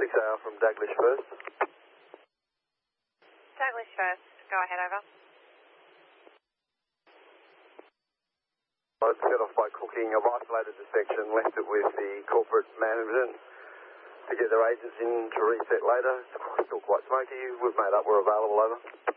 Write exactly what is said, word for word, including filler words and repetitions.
six A R from Daglish First. Daglish First, go ahead, over. I set off by cooking. I've isolated the section, left it with the corporate management to get their agents in to reset later. It's still quite smoky. We've made up, we're available, over.